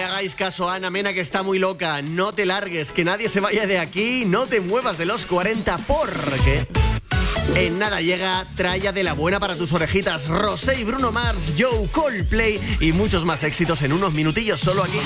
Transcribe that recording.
le hagáis caso a Ana Mena, que está muy loca. No te largues, que nadie se vaya de aquí. No te muevas de los 40 porque en nada llega Tralla de la Buena para tus orejitas. Rosé y Bruno Mars, Joe, Coldplay y muchos más éxitos en unos minutillos solo aquí.